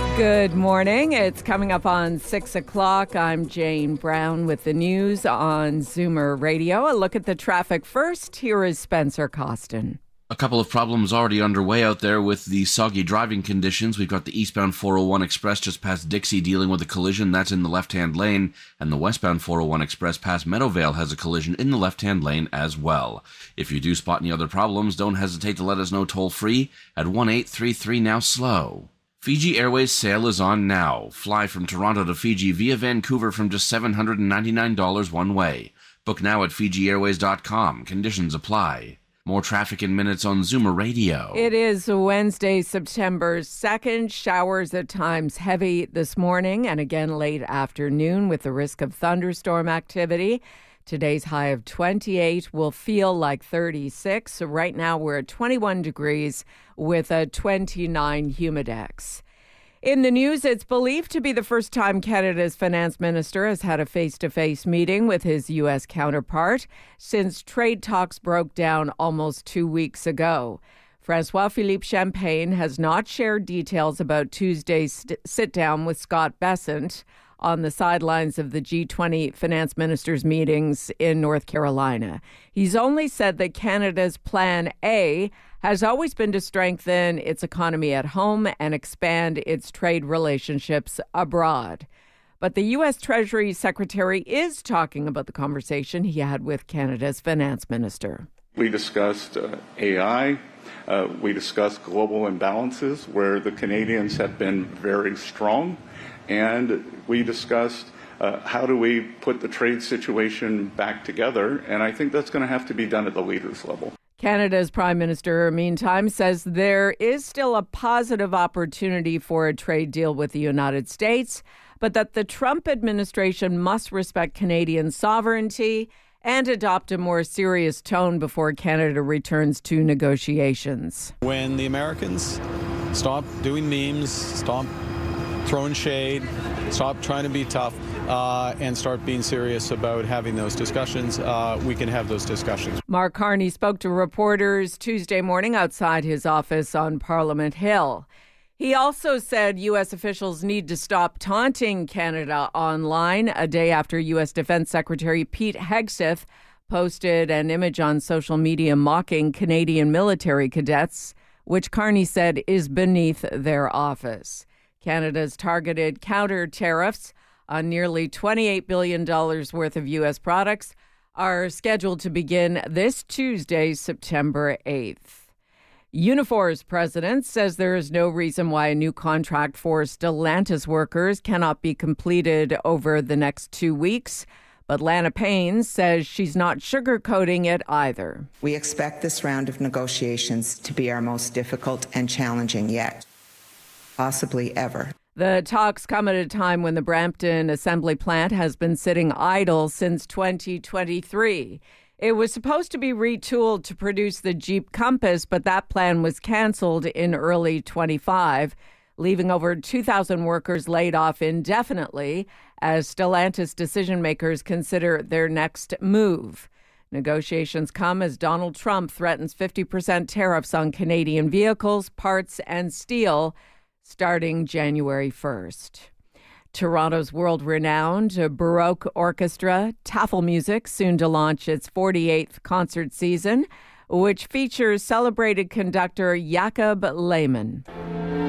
Good morning. It's coming up on 6 o'clock. I'm Jane Brown with the news on Zoomer Radio. A look at the traffic first. Here is Spencer Costin. A couple of problems already underway out there with the soggy driving conditions. We've got the eastbound 401 Express just past Dixie dealing with a collision. That's in the left-hand lane. And the westbound 401 Express past Meadowvale has a collision in the left-hand lane as well. If you do spot any other problems, don't hesitate to let us know toll-free at 1-833-NOW-SLOW. Fiji Airways sale is on now. Fly from Toronto to Fiji via Vancouver from just $799 one way. Book now at FijiAirways.com. Conditions apply. More traffic in minutes on Zoomer Radio. It is Wednesday, September 2nd. Showers at times heavy this morning and again late afternoon with the risk of thunderstorm activity. Today's high of 28 will feel like 36. So right now we're at 21 degrees with a 29 humidex. In the news, it's believed to be the first time Canada's finance minister has had a face-to-face meeting with his U.S. counterpart since trade talks broke down almost 2 weeks ago. François-Philippe Champagne has not shared details about Tuesday's sit-down with Scott Bessent on the sidelines of the G20 finance ministers' meetings in North Carolina. He's only said that Canada's plan A has always been to strengthen its economy at home and expand its trade relationships abroad. But the U.S. Treasury Secretary is talking about the conversation he had with Canada's finance minister. We discussed AI. We discussed global imbalances where the Canadians have been very strong. And we discussed how do we put the trade situation back together. And I think that's going to have to be done at the leaders level. Canada's Prime Minister, meantime, says there is still a positive opportunity for a trade deal with the United States, but that the Trump administration must respect Canadian sovereignty and adopt a more serious tone before Canada returns to negotiations. When the Americans stop doing memes, stop throwing shade, stop trying to be tough, and start being serious about having those discussions, we can have those discussions. Mark Carney spoke to reporters Tuesday morning outside his office on Parliament Hill. He also said U.S. officials need to stop taunting Canada online a day after U.S. Defense Secretary Pete Hegseth posted an image on social media mocking Canadian military cadets, which Carney said is beneath their office. Canada's targeted counter tariffs on nearly $28 billion worth of U.S. products are scheduled to begin this Tuesday, September 8th. Unifor's president says there is no reason why a new contract for Stellantis workers cannot be completed over the next 2 weeks. But Lana Payne says she's not sugarcoating it either. We expect this round of negotiations to be our most difficult and challenging yet, possibly ever. The talks come at a time when the Brampton assembly plant has been sitting idle since 2023. It was supposed to be retooled to produce the Jeep Compass, but that plan was canceled in early 25, leaving over 2,000 workers laid off indefinitely as Stellantis decision makers consider their next move. Negotiations come as Donald Trump threatens 50% tariffs on Canadian vehicles, parts, and steel starting January 1st. Toronto's world-renowned Baroque orchestra, Tafelmusik, soon to launch its 48th concert season, which features celebrated conductor Jakob Lehmann.